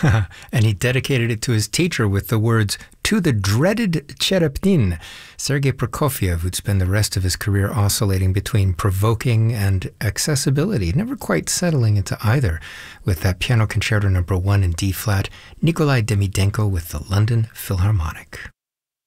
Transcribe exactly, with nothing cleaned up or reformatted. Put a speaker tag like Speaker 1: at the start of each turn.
Speaker 1: And he dedicated it to his teacher with the words, "To the dreaded Cherepnin," Sergei Prokofiev, who'd spend the rest of his career oscillating between provoking and accessibility, never quite settling into either. With that Piano Concerto number one in D-flat, Nikolai Demidenko with the London Philharmonic.